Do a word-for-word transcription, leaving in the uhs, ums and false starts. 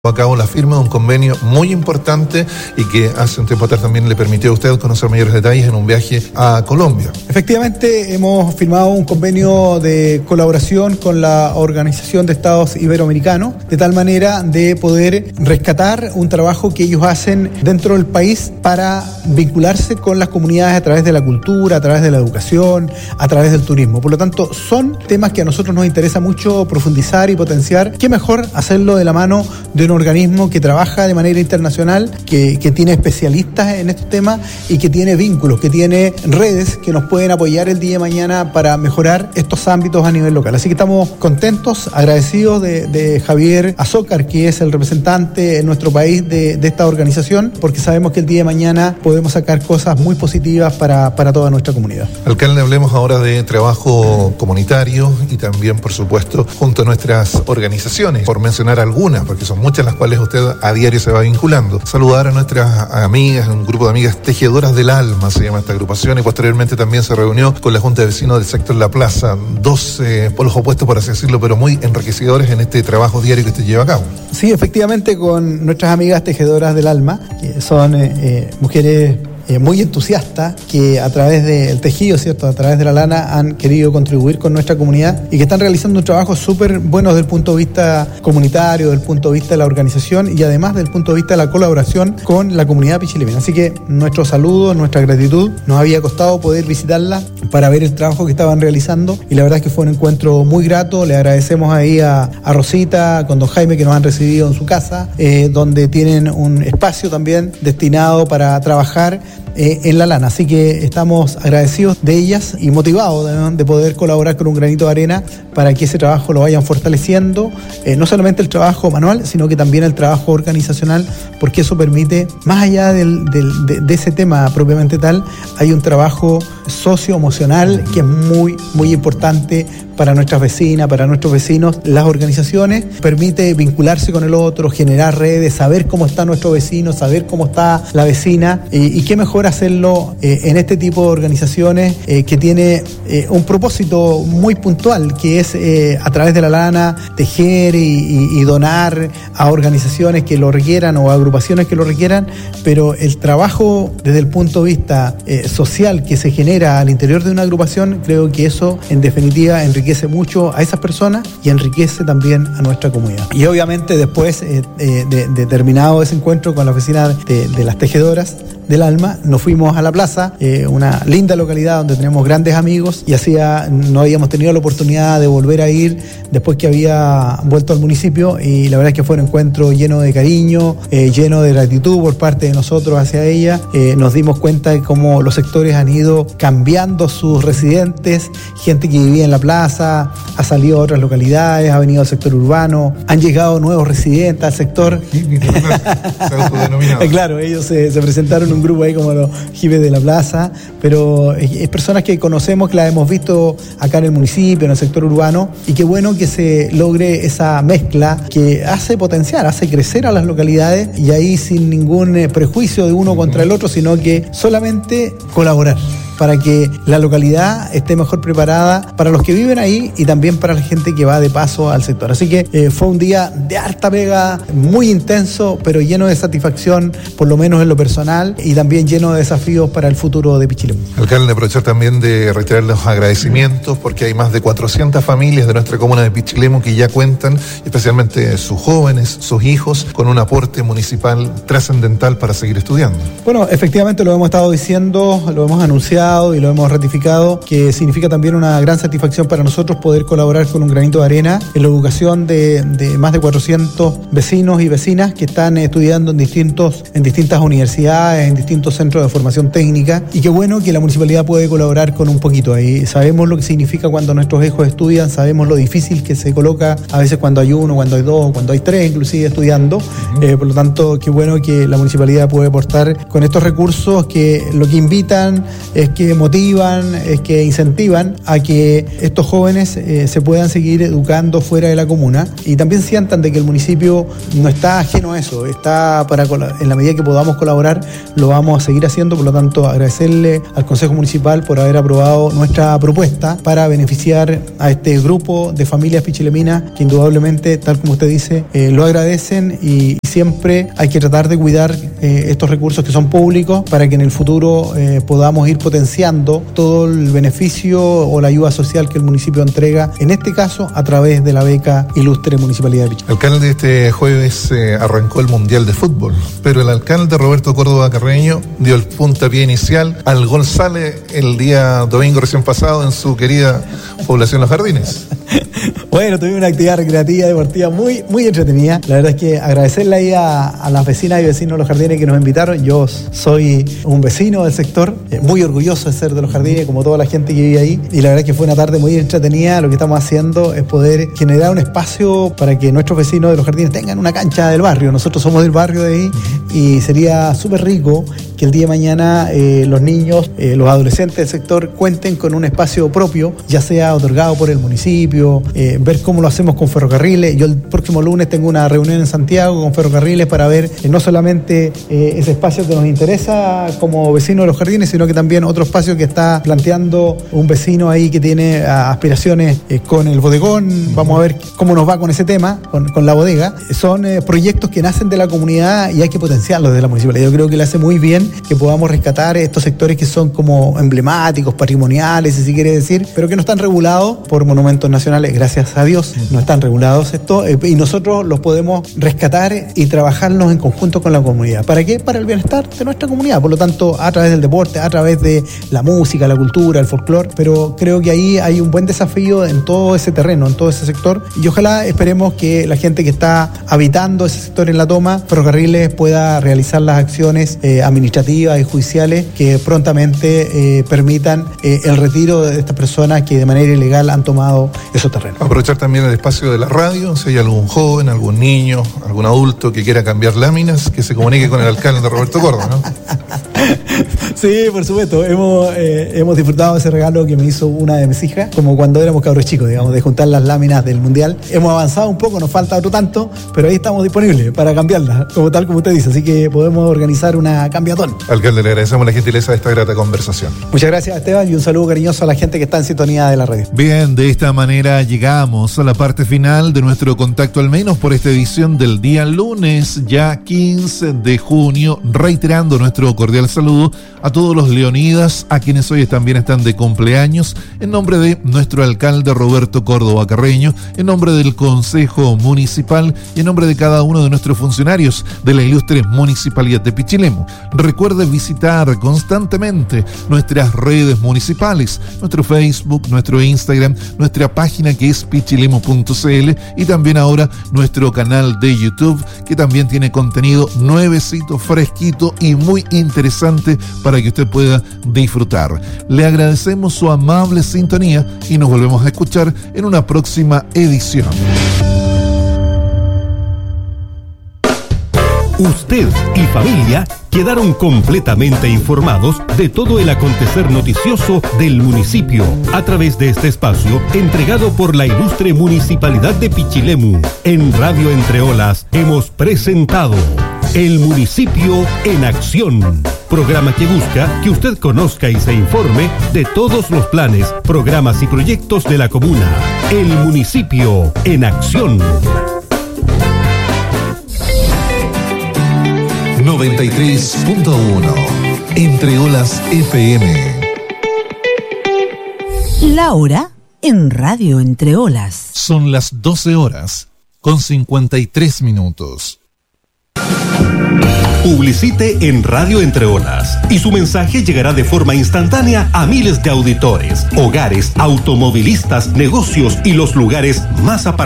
a cabo la firma de un convenio muy importante y que hace un tiempo atrás también le permitió a usted conocer mayores detalles en un viaje a Colombia. Efectivamente, hemos firmado un convenio de colaboración con la Organización de Estados Iberoamericanos, de tal manera de poder rescatar un trabajo que ellos hacen dentro del país para vincularse con las comunidades a través de la cultura, a través de la educación, a través del turismo. Por lo tanto, son temas que a nosotros nos interesa mucho profundizar y potenciar. ¿Qué mejor hacerlo de la mano de un organismo que trabaja de manera internacional, que, que tiene especialistas en estos temas y que tiene vínculos, que tiene redes que nos pueden apoyar el día de mañana para mejorar estos ámbitos a nivel local? Así que estamos contentos, agradecidos de, de Javier Azócar, que es el representante en nuestro país de, de esta organización, porque sabemos que el día de mañana podemos sacar cosas muy positivas para, para toda nuestra comunidad. Alcalde, hablemos ahora de trabajo comunitario y también, por supuesto, junto a nuestras organizaciones, por mencionar algunas, porque son muchas las cuales usted a diario se va vinculando. Saludar a nuestras amigas, un grupo de amigas tejedoras del alma, se llama esta agrupación, y posteriormente también se reunió con la Junta de Vecinos del sector La Plaza, dos eh, polos opuestos, por así decirlo, pero muy enriquecedores en este trabajo diario que usted lleva a cabo. Sí, efectivamente, con nuestras amigas tejedoras del alma, que son eh, eh, mujeres Eh, muy entusiastas que a través del tejido, ¿cierto?, a través de la lana han querido contribuir con nuestra comunidad y que están realizando un trabajo súper bueno desde el punto de vista comunitario, desde el punto de vista de la organización y además desde el punto de vista de la colaboración con la comunidad pichilemena. Así que nuestro saludo, nuestra gratitud. Nos había costado poder visitarla para ver el trabajo que estaban realizando y la verdad es que fue un encuentro muy grato. Le agradecemos ahí a, a Rosita, con don Jaime, que nos han recibido en su casa, eh, donde tienen un espacio también destinado para trabajar Eh, en la lana, así que estamos agradecidos de ellas y motivados de, de poder colaborar con un granito de arena para que ese trabajo lo vayan fortaleciendo, eh, no solamente el trabajo manual, sino que también el trabajo organizacional, porque eso permite, más allá del, del, de, de ese tema propiamente tal, hay un trabajo socioemocional que es muy, muy importante para nuestras vecinas, para nuestros vecinos. Las organizaciones permite vincularse con el otro, generar redes, saber cómo está nuestro vecino, saber cómo está la vecina, y, y qué mejor hacerlo eh, en este tipo de organizaciones eh, que tiene eh, un propósito muy puntual, que es eh, a través de la lana tejer y, y, y donar a organizaciones que lo requieran o a agrupaciones que lo requieran, pero el trabajo desde el punto de vista eh, social que se genera al interior de una agrupación, creo que eso en definitiva enriquece mucho a esas personas y enriquece también a nuestra comunidad. Y obviamente después eh, eh, de, de terminado ese encuentro con la oficina de, de las tejedoras del alma, nos fuimos a La Plaza, eh, una linda localidad donde tenemos grandes amigos, y hacía, no habíamos tenido la oportunidad de volver a ir después que había vuelto al municipio, y la verdad es que fue un encuentro lleno de cariño, eh, lleno de gratitud por parte de nosotros hacia ella. Eh, nos dimos cuenta de cómo los sectores han ido cambiando sus residentes, gente que vivía en La Plaza ha salido a otras localidades, ha venido al sector urbano, han llegado nuevos residentes al sector. Claro, ellos se, se presentaron en un grupo ahí como los hippies de La Plaza, pero es personas que conocemos, que las hemos visto acá en el municipio, en el sector urbano, y qué bueno que se logre esa mezcla que hace potenciar, hace crecer a las localidades, y ahí sin ningún eh, prejuicio de uno contra el otro, sino que solamente colaborar para que la localidad esté mejor preparada para los que viven ahí y también para la gente que va de paso al sector. Así que eh, fue un día de harta pega, muy intenso, pero lleno de satisfacción, por lo menos en lo personal, y también lleno de desafíos para el futuro de Pichilemu. Alcalde, aprovechar también de reiterar los agradecimientos, porque hay más de cuatrocientas familias de nuestra comuna de Pichilemu que ya cuentan, especialmente sus jóvenes, sus hijos, con un aporte municipal trascendental para seguir estudiando. Bueno, efectivamente lo hemos estado diciendo, lo hemos anunciado y lo hemos ratificado, que significa también una gran satisfacción para nosotros poder colaborar con un granito de arena en la educación de, de más de cuatrocientos vecinos y vecinas que están estudiando en distintos en distintas universidades, en distintos centros de formación técnica, y qué bueno que la municipalidad puede colaborar con un poquito ahí. Sabemos lo que significa cuando nuestros hijos estudian, sabemos lo difícil que se coloca a veces cuando hay uno, cuando hay dos, cuando hay tres inclusive estudiando. Uh-huh. eh, por lo tanto, qué bueno que la municipalidad puede aportar con estos recursos, que lo que invitan es que que motivan, es que incentivan a que estos jóvenes eh, se puedan seguir educando fuera de la comuna y también sientan de que el municipio no está ajeno a eso, está para, en la medida que podamos colaborar, lo vamos a seguir haciendo. Por lo tanto, agradecerle al Consejo Municipal por haber aprobado nuestra propuesta para beneficiar a este grupo de familias pichileminas que indudablemente, tal como usted dice, eh, lo agradecen, y siempre hay que tratar de cuidar eh, estos recursos que son públicos para que en el futuro eh, podamos ir potenciando todo el beneficio o la ayuda social que el municipio entrega, en este caso a través de la beca Ilustre Municipalidad de Pichilemu. Alcalde, este jueves eh, arrancó el Mundial de Fútbol, pero el alcalde Roberto Córdoba Carreño dio el puntapié inicial al gol sale el día domingo recién pasado en su querida población Los Jardines. Bueno, tuvimos una actividad recreativa, deportiva muy, muy entretenida. La verdad es que agradecerle ahí a, a las vecinas y vecinos de Los Jardines que nos invitaron. Yo soy un vecino del sector, eh, muy orgulloso de ser de Los Jardines, como toda la gente que vive ahí. Y la verdad es que fue una tarde muy entretenida. Lo que estamos haciendo es poder generar un espacio para que nuestros vecinos de Los Jardines tengan una cancha del barrio. Nosotros somos del barrio de ahí y sería súper rico que el día de mañana eh, los niños, eh, los adolescentes del sector cuenten con un espacio propio, ya sea otorgado por el municipio, eh, ver cómo lo hacemos con ferrocarriles. Yo el próximo lunes tengo una reunión en Santiago con ferrocarriles para ver eh, no solamente eh, ese espacio que nos interesa como vecinos de Los Jardines, sino que también otro espacio que está planteando un vecino ahí que tiene aspiraciones eh, con el bodegón. Vamos a ver cómo nos va con ese tema, con, con la bodega. Son eh, proyectos que nacen de la comunidad y hay que potenciarlos desde la municipalidad. Yo creo que le hace muy bien que podamos rescatar estos sectores que son como emblemáticos, patrimoniales, si se quiere decir, pero que no están regulados por monumentos nacionales. Gracias a Dios no están regulados esto, eh, y nosotros los podemos rescatar y trabajarlos en conjunto con la comunidad. ¿Para qué? Para el bienestar de nuestra comunidad. Por lo tanto, a través del deporte, a través de la música, la cultura, el folclore, pero creo que ahí hay un buen desafío en todo ese terreno, en todo ese sector, y ojalá esperemos que la gente que está habitando ese sector en La Toma, Ferrocarriles, pueda realizar las acciones eh, administrativas y judiciales que prontamente eh, permitan eh, el retiro de estas personas que de manera ilegal han tomado esos terrenos. Aprovechar también el espacio de la radio, si hay algún joven, algún niño, algún adulto que quiera cambiar láminas, que se comunique con el alcalde Roberto Córdoba, ¿no? Sí, por supuesto. Hemos, eh, hemos disfrutado de ese regalo que me hizo una de mis hijas, como cuando éramos cabros chicos, digamos, de juntar las láminas del Mundial. Hemos avanzado un poco, nos falta otro tanto, pero ahí estamos disponibles para cambiarlas, como tal como usted dice. Así que podemos organizar una cambiatón. Alcalde, le agradecemos la gentileza de esta grata conversación. Muchas gracias, Esteban, y un saludo cariñoso a la gente que está en sintonía de la radio. Bien, de esta manera llegamos a la parte final de nuestro contacto, al menos por esta edición del día lunes, ya quince de junio, reiterando nuestro cordial saludo a todos los leonidas, a quienes hoy también están de cumpleaños, en nombre de nuestro alcalde Roberto Córdoba Carreño, en nombre del Consejo Municipal y en nombre de cada uno de nuestros funcionarios de la ilustre Municipalidad de Pichilemu. Recuerde visitar constantemente nuestras redes municipales, nuestro Facebook, nuestro Instagram, nuestra página que es pichilemu punto cl y también ahora nuestro canal de YouTube, que también tiene contenido nuevecito, fresquito y muy interesante para que usted pueda disfrutar. Le agradecemos su amable sintonía y nos volvemos a escuchar en una próxima edición. Usted y familia quedaron completamente informados de todo el acontecer noticioso del municipio a través de este espacio entregado por la ilustre Municipalidad de Pichilemu. En Radio Entre Olas hemos presentado El Municipio en Acción, programa que busca que usted conozca y se informe de todos los planes, programas y proyectos de la comuna. El Municipio en Acción. noventa y tres punto uno Entre Olas F M. La hora en Radio Entre Olas. Son las doce horas con cincuenta y tres minutos. Publicite en Radio Entre Olas y su mensaje llegará de forma instantánea a miles de auditores, hogares, automovilistas, negocios y los lugares más apartados